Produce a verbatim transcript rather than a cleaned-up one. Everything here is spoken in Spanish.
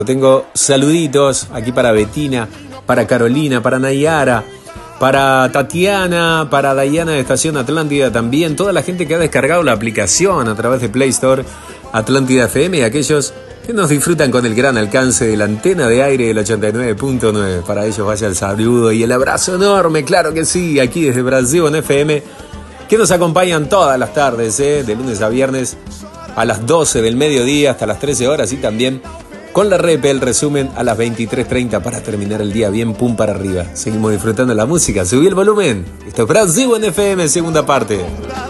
Tengo saluditos aquí para Betina, para Carolina, para Nayara, para Tatiana, para Dayana de Estación Atlántida también, toda la gente que ha descargado la aplicación a través de Play Store Atlántida F M y aquellos que nos disfrutan con el gran alcance de la antena de aire del ochenta y nueve punto nueve. Para ellos vaya el saludo y el abrazo enorme, claro que sí, aquí desde Brasil en F M, que nos acompañan todas las tardes, ¿eh? De lunes a viernes a las doce del mediodía hasta las trece horas y también con la rep, el resumen a las veintitrés treinta para terminar el día bien pum para arriba. Seguimos disfrutando la música, subí el volumen. Esto es Brasil en F M, segunda parte.